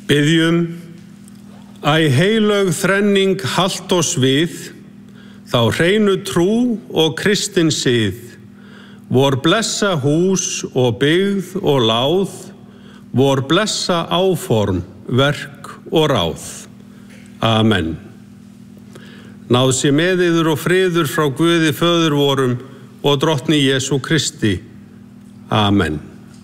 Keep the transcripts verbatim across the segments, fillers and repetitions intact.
Biðjum, æ heilög þrenning halt oss við, þá hreinu trú og kristin sið, vor blessa hús og byggð og láð, vor blessa áform, verk og ráð. Amen. Náð sé með yður og friður frá Guði föður vorum og drottni Jesú Kristi. Amen.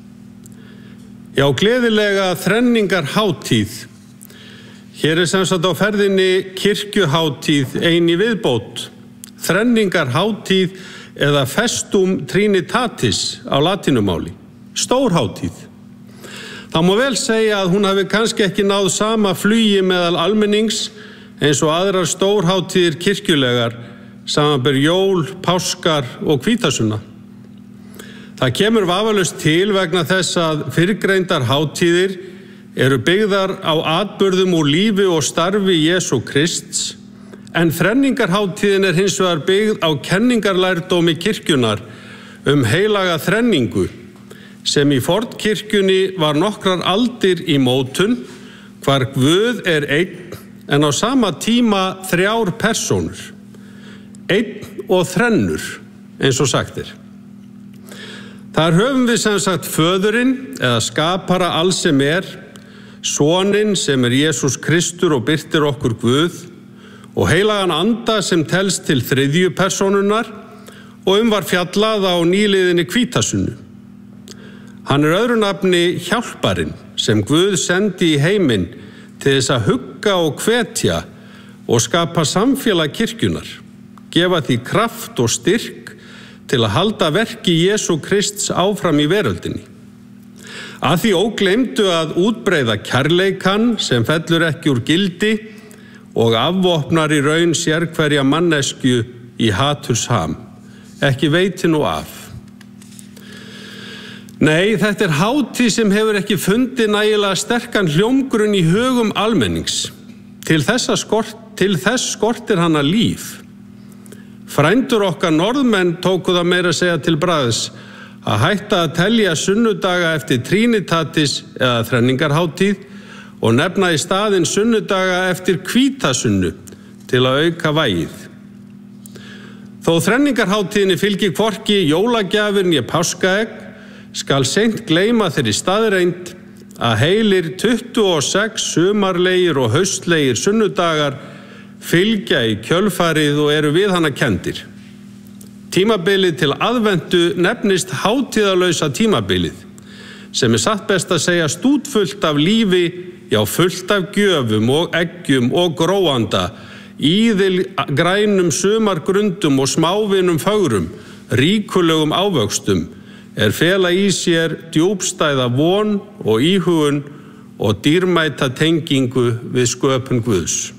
Já, gleðilega þrenningarhátíð. Hér er sem sagt á ferðinni kirkjuhátíð ein í viðbót. Þrenningarhátíð eða festum trinitatis á latínumáli. Stórhátíð. Það má vel segja að hún hafi kannski ekki náð sama flugi meðal almennings eins og aðrar stórhátíðir kirkjulegar, samanber jól, páskar og hvítasunna. Það kemur vafalaust til vegna þess að fyrrgreindar hátíðir eru byggðar á atburðum úr lífi og starfi Jesú Krists, en þrenningarhátíðin er hins vegar byggð á kenningarlærdómi kirkjunnar um heilaga þrenningu, sem í fornkirkjunni var nokkrar aldir í mótun, hvar Guð er einn en á sama tíma þrjár persónur, einn og þrennur, eins og sagt er. Þar höfum við sem sagt föðurinn eða skapara alls sem er, soninn sem er Jesús Kristur og birtir okkur Guð, og heilagan anda sem telst til þriðju persónunnar og um var fjallað á nýliðinni hvítasunnu. Hann er öðru nafni hjálparinn sem Guð sendi í heiminn til þess að hugga og hvetja og skapa samfélag kirkjunar, gefa því kraft og styrk til að halda verki Jesú Krists áfram í veröldinni. Að því ógleymdu að útbreiða kærleikann sem fellur ekki úr gildi og afvopnar í raun sérhverja manneskju í hatursham. Ekki veiti nú af. Nei, þetta er hátíð sem hefur ekki fundið nægilega sterkan hljómgrunn í hugum almennings. Til þess, skort, til þess skortir hana líf. Frændur okkar norðmenn tóku það meira að segja til bragðs að hætta að telja sunnudaga eftir trinitatis eða þrenningarhátíð og nefna í staðinn sunnudaga eftir hvítasunnu til að auka vægið. Þó þrenningarhátíðinni fylgir hvorki jólagjafir né páskaegg, skal seint gleyma þeirri staðreind að heilir tuttugu og sex sumarlegir og haustlegir sunnudagar fylgja í kjölfarið og eru við hana kenndir. Tímabilið til aðventu nefnist hátíðalausa tímabilið, sem er satt best að segja stútfullt af lífi, já fullt af gjöfum og eggjum og gróanda, íðil grænum sumargrundum og smávinum fögrum, ríkulegum ávöxtum, er fela í sér djúpstæða von og íhugun og dýrmæta tengingu við sköpun Guðs.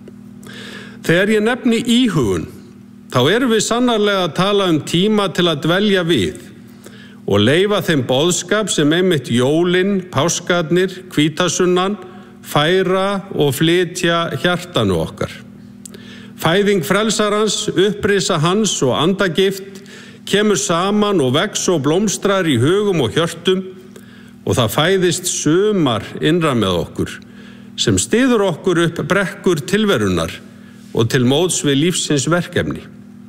Þegar ég nefni íhugun, þá erum við sannarlega að tala um tíma til að dvelja við og leyfa þeim boðskap sem einmitt jólin, páskarnir, hvítasunnan, færa og flytja hjartanu okkar. Fæðing frelsarans, upprisa hans og andagift kemur saman og vex og blómstrar í hugum og hjörtum og það fæðist sumar innra með okkur sem styður okkur upp brekkur tilverunar og til móts við lífsins verkefni.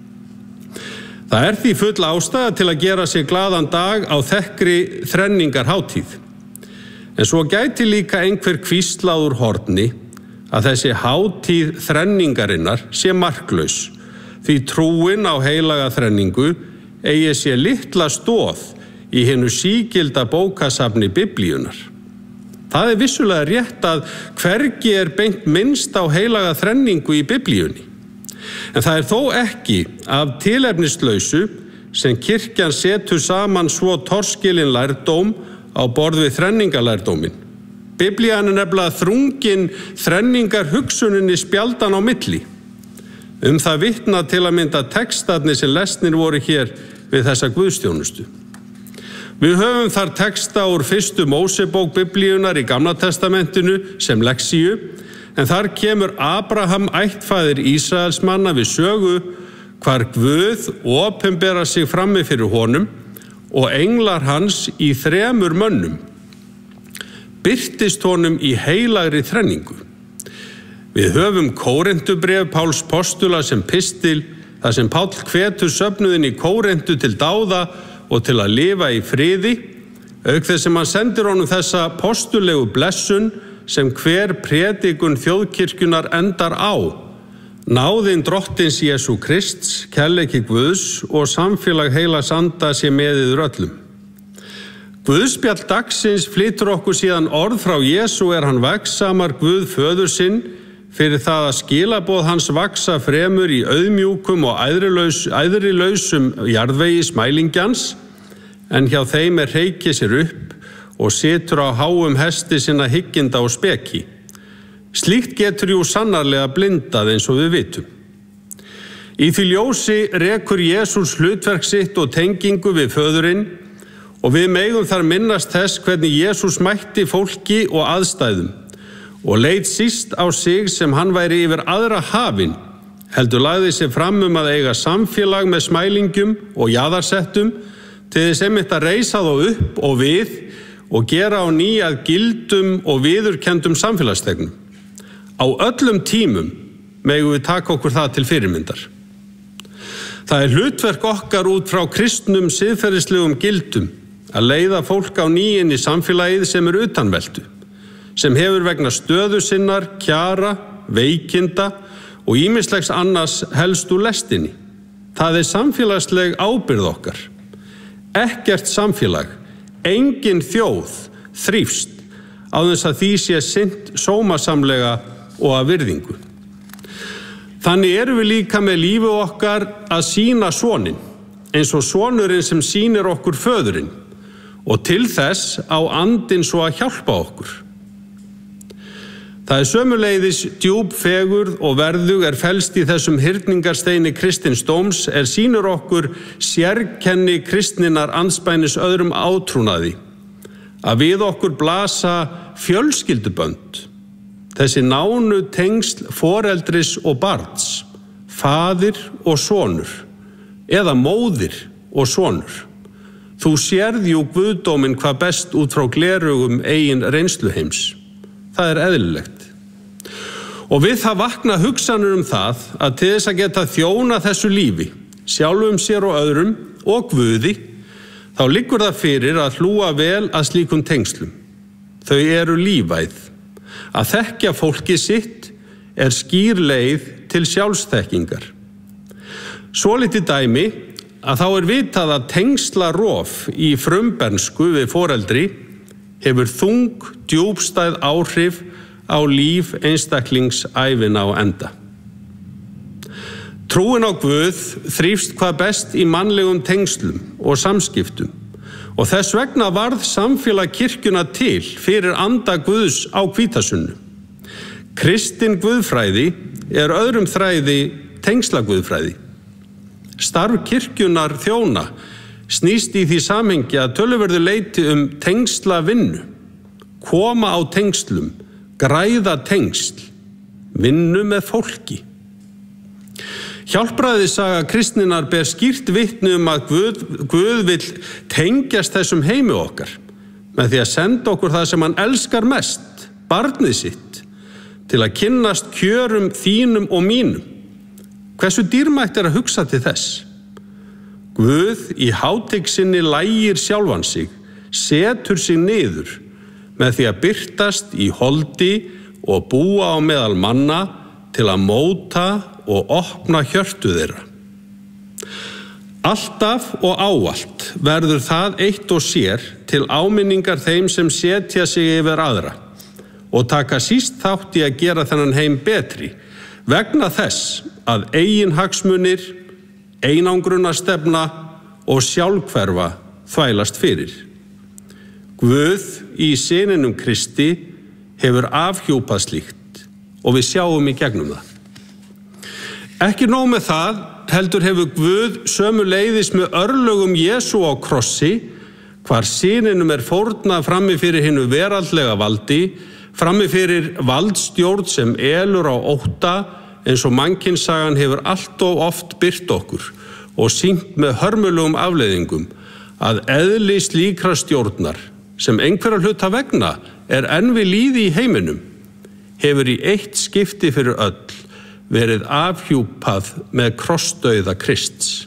Það er því full ástæða til að gera sig glaðan dag á þekkri þrenningarhátíð. En svo gæti líka einhver hvíslað úr horni að þessi hátíð þrenningarinnar sé marklaus, því trúin á heilaga þrenningu eigi sé litla stoð í hinu sígilda bókasafni Biblíunar. Það er vissulega rétt að hvergi er beint minnst á heilaga þrenningu í Biblíunni. En það er þó ekki af tilefnislausu sem kirkjan setur saman svo torskilinn lærdóm á borð við þrenningalærdóminn. Biblían er nefnilega þrungin þrenningar hugsuninni spjaldan á milli. Um það vitna til að mynda textarnir sem lesnir voru hér við þessa guðstjónustu. Við höfum þar texta úr fyrstu Mósebók Biblíunar í Gamla testamentinu sem lexíu, en þar kemur Abraham ættfaðir Ísraelsmanna við sögu hvar Guð opinbera sig frammi fyrir honum og englar hans í þremur mönnum. birtist honum í heilagri þrenningu. Við höfum Kórinthubréf Páls postula sem pistil, þar sem Páll hvetur söfnuðinn í Kórintu til dáða og til að lifa í friði, auk þess sem hann sendir honum þessa postulegu blessun sem hver predikun þjóðkirkjunar endar á. Náðin drottins Jesú Krists, kærleiki Guðs og samfélag heilags anda sé með yður öllum. Guðspjall dagsins flytur okkur síðan orð frá Jesú er hann vegsamar Guð föður sinn fyrir það að skilaboð hans vaksa fremur í auðmjúkum og æðrilaus, æðrilausum jarðvegi smælingjans, en hjá þeim er hreykið sér upp og situr á háum hesti sinna hygginda og speki. Slíkt getur jú sannarlega blindað eins og við vitum. Í því ljósi rekur Jesús hlutverk sitt og tengingu við föðurinn og við megum þar minnast þess hvernig Jesús mætti fólki og aðstæðum og leit síst á sig sem hann væri yfir aðra hafin, heldur lagði sig fram um að eiga samfélag með smælingjum og jaðarsettum til þess einmitt að reisa þá upp og við og gera á ný að gildum og viðurkenndum samfélagsþegnum. Á öllum tímum megum við taka okkur það til fyrirmyndar. Það er hlutverk okkar út frá kristnum siðferðislegum gildum að leiða fólk á ný inn í samfélagið sem er utanveltu, sem hefur vegna stöðu sinnar, kjara, veikinda og ýmislegs annars helst úr lestinni. Það er samfélagsleg ábyrgð okkar. Ekkert samfélag, engin þjóð þrífst á þess að því sé sinnt sómasamlega og að virðingu. Þannig erum við líka með lífi okkar að sýna soninn, eins og sonurinn sem sýnir okkur föðurinn, og til þess á andinn svo að hjálpa okkur. Það er sömuleiðis djúp fegurð og verðug er felst í þessum hyrningarsteini kristins dóms er sýnur okkur sérkenni kristninnar andspænis öðrum átrúnaði, að við okkur blasa fjölskyldubönd, þessi nánu tengsl foreldris og barns, faðir og sonur, eða móðir og sonur. Þú sérð jú guðdóminn hvað best út frá glerugum eigin reynsluheims. Það er eðlilegt. Og við það vakna hugsanir um það að til þess að geta þjóna þessu lífi, sjálfum sér og öðrum og Guði, þá liggur það fyrir að hlúa vel að slíkum tengslum. Þau eru lífæð. Að þekkja fólki sitt er skýr leið til sjálfsþekkingar. Svolítið dæmi að þá er vitað að tengslarof í frumbernsku við foreldri hefur þung, djúpstæð áhrif á líf einstaklingsævina á enda. Trúin á Guð þrífst hvað best í mannlegum tengslum og samskiptum og þess vegna varð samfélag kirkjuna til fyrir anda Guðs á hvítasunnu. Kristin guðfræði er öðrum þræði tengslaguðfræði. Starf kirkjunar þjóna snýst í því samhengi að töluverðu leyti um tengslavinnu, koma á tengslum, græða tengsl, vinnu með fólki. Hjálpræðissaga kristninnar ber skýrt vitni um að Guð, Guð vill tengjast þessum heimi okkar með því að senda okkur það sem hann elskar mest, barnið sitt, til að kynnast kjörum þínum og mínum. Hversu dýrmætt er að hugsa til þess? Guð í hátign sinni lægir sjálfan sig, setur sig niður með því að birtast í holdi og búa á meðal manna til að móta og opna hjörtu þeirra. Alltaf og ávallt verður það eitt og sér til áminningar þeim sem setja sig yfir aðra og taka síst þátt í að gera þennan heim betri vegna þess að eigin hagsmunir, einangrunarstefna og sjálfhverfa þvælast fyrir. Guð í syninum Kristi hefur afhjúpað slíkt og við sjáum í gegnum það. Ekki nóg með það, heldur hefur Guð sömuleiðis með örlögum Jesú á krossi, hvar syninum er fórnað frammi fyrir hinu veraldlega valdi, frammi fyrir valdstjórn sem elur á ótta, eins og mannkynssagan hefur allt of oft byrt okkur og sýnt með hörmulegum afleiðingum að eðli slíkra stjórnar sem einhverja hluta vegna er enn við lýði í heiminum, hefur í eitt skipti fyrir öll verið afhjúpað með krossdauða Krists.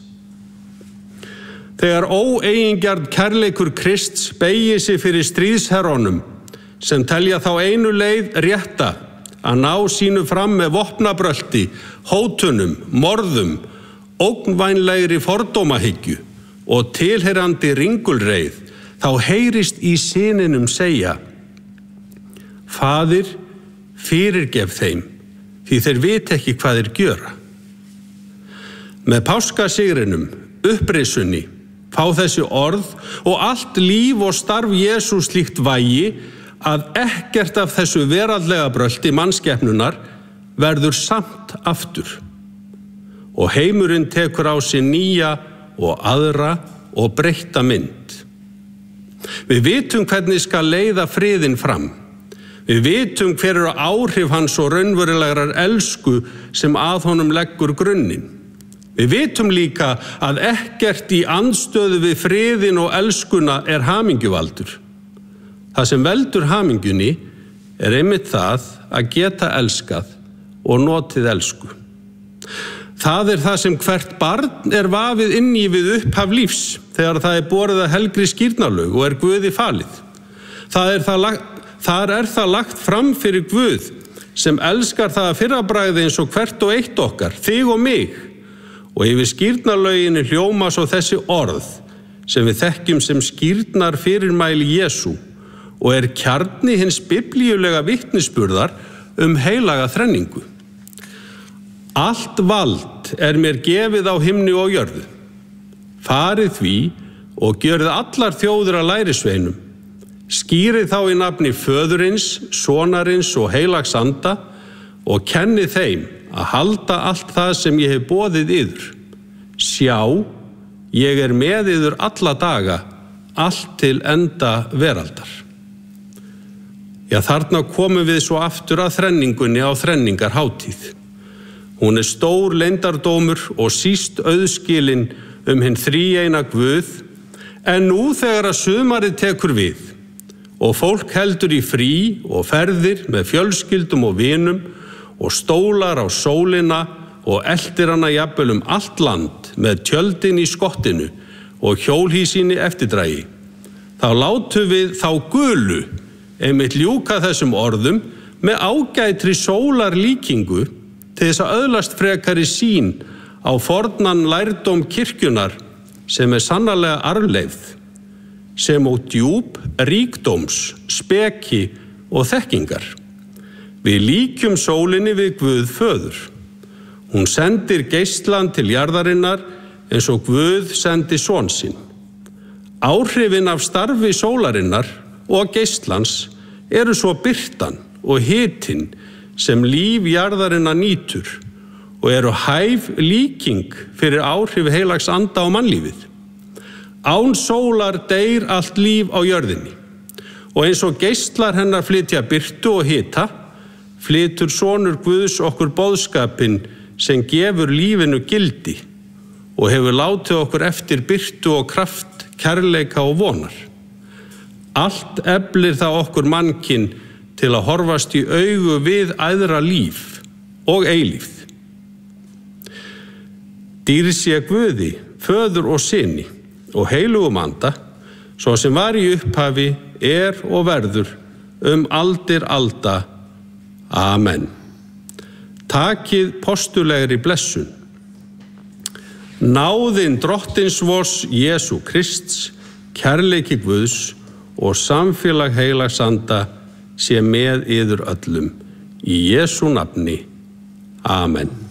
Þegar óeigingjörn kærleikur Krists beygir sig fyrir stríðsherrunum sem telja þá einu leið rétta að ná sínu fram með vopnabrölti, hótunum, morðum, ógnvænlegri fordómahyggju og tilheyrandi ringulreið, þá heyrist í syninum segja: Faðir, fyrirgef þeim, því þeir vita ekki hvað þeir gjöra. Með páskasigrinum, upprisunni, fá þessi orð og allt líf og starf Jesú slíkt vægi að ekkert af þessu veraldlega brölti mannskepnunar verður samt aftur. Og heimurinn tekur á sig nýja og aðra og breytta mynd. Við vitum hvernig skal leiða friðinn fram. Við vitum hver eru áhrif hans og raunverulegrar elsku sem að honum leggur grunninn. Við vitum líka að ekkert í andstöðu við friðinn og elskuna er hamingjuvaldur. Það sem veldur hamingjunni er einmitt það að geta elskað og notið elsku. Það er það sem hvert barn er vafið inn í við upphaf lífs þegar það er borið að helgri skírnarlaug og er Guði falið. Það er það, þar er það lagt fram fyrir Guð sem elskar það að fyrrabragði eins og hvert og eitt okkar, þig og mig. Og yfir skírnarlauginu hljóma svo þessi orð sem við þekkjum sem skírnar fyrirmæli Jesú og er kjarni hins biblíulega vitnisburðar um heilaga þrenningu. Allt vald er mér gefið á himni og jörðu. Farið því og gjörið allar þjóðir að lærisveinum. Skýrið þá í nafni Föðurins, Sonarins og heilags anda og kennið þeim að halda allt það sem ég hef boðið yður. Sjá, ég er með yður alla daga, allt til enda veraldar. Já, þarna komum við svo aftur að þrenningunni á þrenningarhátíð. Hún er stór leyndardómur og síst auðskilin um hinn þríeina Guð, en nú þegar að sumarið tekur við og fólk heldur í frí og ferðir með fjölskyldum og vinum og stólar á sólina og eltir hana jafnvel um allt land með tjöldin í skottinu og hjólhýsinni eftirdragi, þá látum við þá gulu einmitt ljúka þessum orðum með ágætri sólarlíkingu til þess að öðlast frekari sýn á fornan lærdóm kirkjunar sem er sannarlega arfleifð, sem og djúp ríkdóms, speki og þekkingar. Við líkjum sólinni við Guð föður. Hún sendir geislan til jarðarinnar eins og Guð sendi son sinn. Áhrifin af starfi sólarinnar og geislans eru svo birtan og hitinn sem líf jarðarinnar nýtur og eru hæf líking fyrir áhrif heilags anda á mannlífið. Án sólar deyr allt líf á jörðinni og eins og geislar hennar flytja birtu og hita, flytur sonur Guðs okkur boðskapinn sem gefur lífinu gildi og hefur látið okkur eftir birtu og kraft, kærleika og vonar. Allt eflir það okkur mannkinn til að horfast í augu við æðra líf og eilífð. Dýrð sé Guði, Föður og Syni og heilugum anda, svo sem var í upphafi, er og verður um aldir alda. Amen. Takið postulegri blessun. Náðin drottins vors Jesú Krists, kærleiki Guðs og samfélag heilags anda sé með yður öllum. Í Jesú nafni. Amen.